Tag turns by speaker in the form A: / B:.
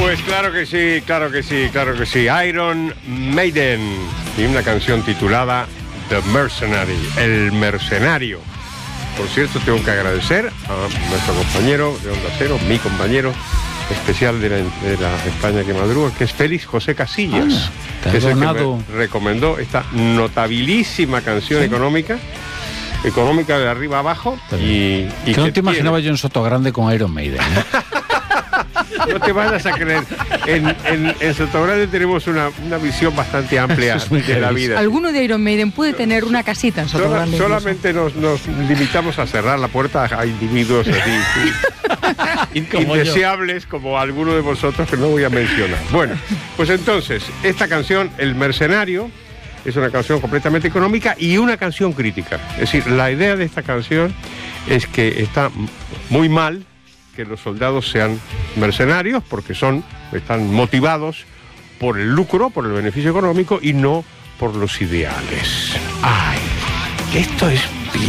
A: Pues claro que sí, claro que sí, claro que sí. Iron Maiden y una canción titulada The Mercenary, el mercenario. Por cierto, tengo que agradecer a nuestro compañero de Onda Cero, mi compañero especial de la España que madruga, que es Félix José Casillas, que es el que me recomendó esta notabilísima canción económica de arriba abajo. Y
B: que no te imaginaba yo en Sotogrande con Iron Maiden, ¿eh?
A: No te vayas a creer. En Sotogrande tenemos una visión bastante amplia de la vida.
C: Alguno de Iron Maiden puede tener una casita en Sotogrande.
A: Solamente nos limitamos a cerrar la puerta a individuos así indeseables como alguno de vosotros que no voy a mencionar. Bueno, pues entonces, esta canción, El Mercenario, es una canción completamente económica y una canción crítica. Es decir, la idea de esta canción es que está muy mal que los soldados sean mercenarios porque están motivados por el lucro, por el beneficio económico y no por los ideales. ¡Ay! Esto es